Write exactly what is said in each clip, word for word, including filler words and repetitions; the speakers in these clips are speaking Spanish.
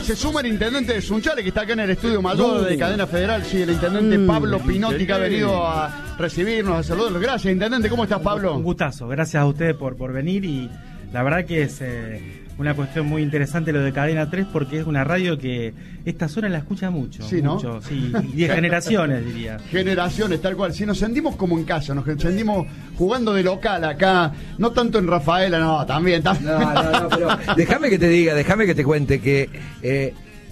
se suma el intendente de Sunchales, que está acá en el estudio mayor de Cadena Federal, sí, el intendente mm, Pablo Pinotti, que ha venido a recibirnos, a saludarlos. Gracias, intendente, ¿cómo estás, Pablo? Un gustazo, gracias a ustedes por, por venir, y la verdad que es eh, una cuestión muy interesante lo de Cadena tres, porque es una radio que esta zona la escucha mucho. Sí, ¿no? Mucho, sí, y de generaciones, diría. Generaciones, tal cual. Sí, nos sentimos como en casa, nos sentimos jugando de local acá, no tanto en Rafaela, no, también. también. No, no, no, pero déjame que te diga, déjame que te cuente que... Eh,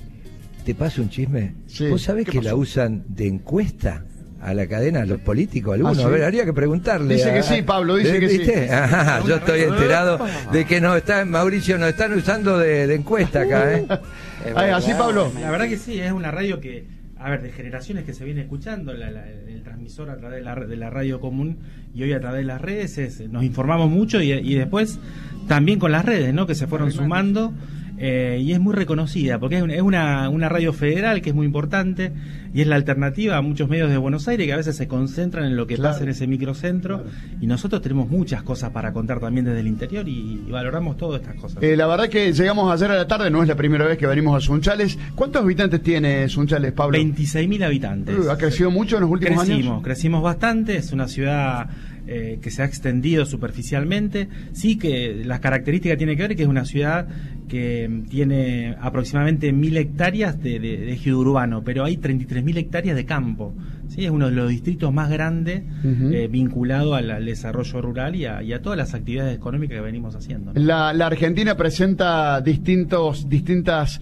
¿te paso un chisme? Sí. ¿Vos sabés que pasó? La usan de encuesta a la cadena, a los políticos, algunos? ¿Ah, sí? A ver, habría que preguntarle. Dice a, que sí, Pablo, dice que ¿viste? sí. Ajá, yo estoy enterado de que nos está, Mauricio, nos están usando de, de encuesta acá, ¿eh? Ay, así, Pablo. La verdad que sí, es una radio que, a ver, de generaciones que se viene escuchando, la, la, el transmisor a través de la, de la radio común, y hoy a través de las redes, es, nos informamos mucho, y, y después también con las redes, ¿no? Que se fueron sumando. Eh, y es muy reconocida porque es una, es una, una radio federal que es muy importante y es la alternativa a muchos medios de Buenos Aires que a veces se concentran en lo que claro. pasa en ese microcentro, claro. y nosotros tenemos muchas cosas para contar también desde el interior y, y valoramos todas estas cosas. Eh, la verdad que llegamos ayer a la tarde, no es la primera vez que venimos a Sunchales. ¿Cuántos habitantes tiene Sunchales, Pablo? veintiséis mil habitantes. Uh, ¿Ha crecido mucho en los últimos crecimos, años? Crecimos, crecimos bastante, es una ciudad... Eh, que se ha extendido superficialmente. Sí, que las características tienen que ver que es una ciudad que tiene aproximadamente mil hectáreas de, de, de ejido urbano, pero hay treinta y tres mil hectáreas de campo. Sí, es uno de los distritos más grandes uh-huh. eh, vinculado al, al desarrollo rural y a, y a todas las actividades económicas que venimos haciendo, ¿no? La, la Argentina presenta distintos distintas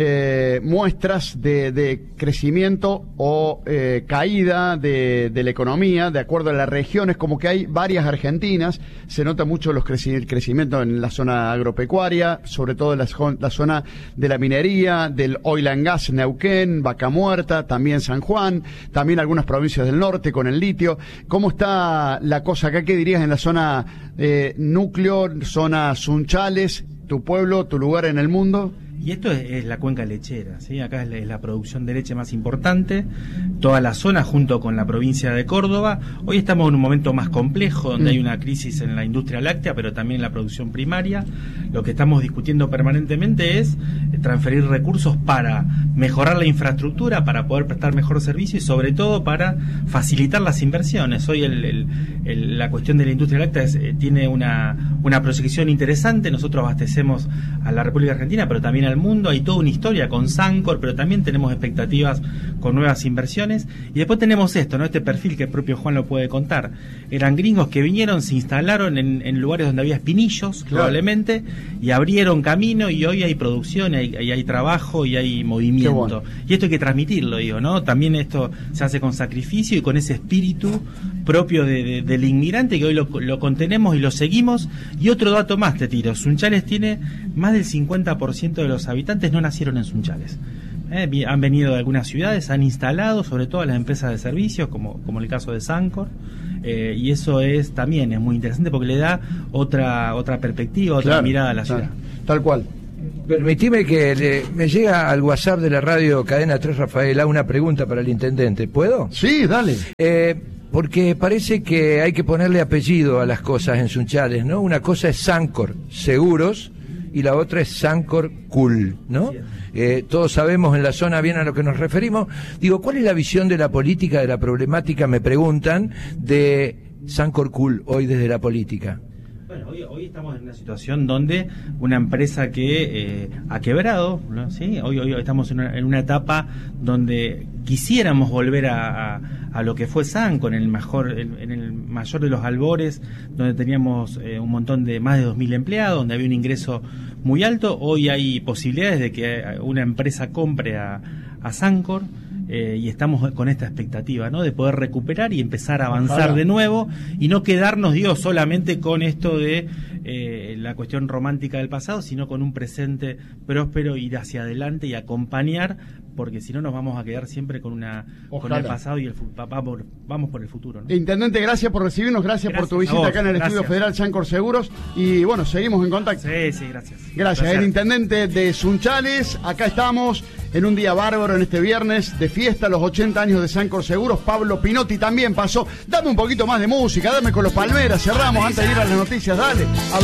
Eh, muestras de, de crecimiento o eh, caída de, de la economía de acuerdo a las regiones, como que hay varias Argentinas. Se nota mucho los creci- el crecimiento en la zona agropecuaria, sobre todo en la, la zona de la minería, del oil and gas, Neuquén, Vaca Muerta, también San Juan, también algunas provincias del norte con el litio. ¿Cómo está la cosa acá? ¿Qué dirías en la zona eh, núcleo, zona Sunchales, tu pueblo, tu lugar en el mundo? Y esto es, es la cuenca lechera, ¿sí? Acá es la, es la producción de leche más importante, toda la zona junto con la provincia de Córdoba. Hoy estamos en un momento más complejo, donde mm. hay una crisis en la industria láctea, pero también en la producción primaria. Lo que estamos discutiendo permanentemente es transferir recursos para mejorar la infraestructura, para poder prestar mejor servicio y sobre todo para facilitar las inversiones. Hoy el, el, el, la cuestión de la industria láctea es, eh, tiene una, una proyección interesante. Nosotros abastecemos a la República Argentina, pero también a al mundo, hay toda una historia con Sancor, pero también tenemos expectativas con nuevas inversiones, y después tenemos esto, ¿no? Este perfil que el propio Juan lo puede contar. Eran gringos que vinieron, se instalaron en, en lugares donde había espinillos, claro. probablemente, y abrieron camino, y hoy hay producción, hay, hay, hay trabajo y hay movimiento. Bueno. Y esto hay que transmitirlo, digo, ¿no? También esto se hace con sacrificio y con ese espíritu propio de, de, del inmigrante, que hoy lo, lo contenemos y lo seguimos. Y otro dato más te tiro, Sunchales tiene más del cincuenta por ciento de los habitantes no nacieron en Sunchales. Eh, han venido de algunas ciudades, han instalado, sobre todo las empresas de servicios, como, como el caso de Sancor, eh, y eso es también es muy interesante porque le da otra otra perspectiva, otra claro, mirada a la claro, ciudad. Tal cual. Permitime que le, me llega al WhatsApp de la radio Cadena tres Rafaela una pregunta para el intendente. ¿Puedo? Sí, dale. Eh, porque parece que hay que ponerle apellido a las cosas en Sunchales, ¿no? Una cosa es Sancor Seguros y la otra es Sancor Cool, ¿no? Eh, todos sabemos en la zona bien a lo que nos referimos. Digo, ¿cuál es la visión de la política, de la problemática, me preguntan, de Sancor Cool hoy desde la política? Bueno, hoy, hoy estamos en una situación donde una empresa que eh, ha quebrado, ¿no? ¿Sí? Hoy, hoy estamos en una, en una etapa donde quisiéramos volver a, a, a lo que fue Sancor, en el mejor, en, en el mayor de los albores, donde teníamos eh, un montón de más de dos mil empleados, donde había un ingreso muy alto. Hoy hay posibilidades de que una empresa compre a, a Sancor. Eh, y estamos con esta expectativa, ¿no? De poder recuperar y empezar a avanzar Ojalá. de nuevo y no quedarnos, digo, solamente con esto de eh, la cuestión romántica del pasado, sino con un presente próspero, ir hacia adelante y acompañar, porque si no nos vamos a quedar siempre con una Ojalá. con el pasado y el vamos por, vamos por el futuro, ¿no? Intendente, gracias por recibirnos, gracias, gracias por tu visita vos, acá en el gracias. Estudio Federal Sancor Seguros y bueno, seguimos en contacto. Sí, sí, gracias. Gracias, el intendente de Sunchales, acá estamos en un día bárbaro en este viernes de fiesta, los ochenta años de Sancor Seguros. Pablo Pinotti también pasó. Dame un poquito más de música, dame con los Palmeras, cerramos antes de ir a las noticias, dale.